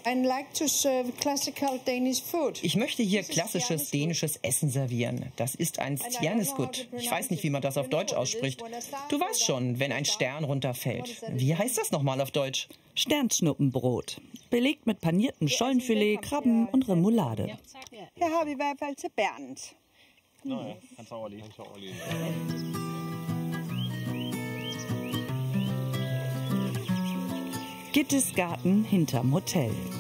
Ich möchte hier klassisches dänisches Essen servieren. Das ist ein Stjerneskud. Ich weiß nicht, wie man das auf Deutsch ausspricht. Du weißt schon, wenn ein Stern runterfällt. Wie heißt das nochmal auf Deutsch? Sternschnuppenbrot. Belegt mit paniertem Schollenfilet, Krabben und Remoulade. Her har vi i hvert fald til Bernd. Gittes Garten hinterm Hotel.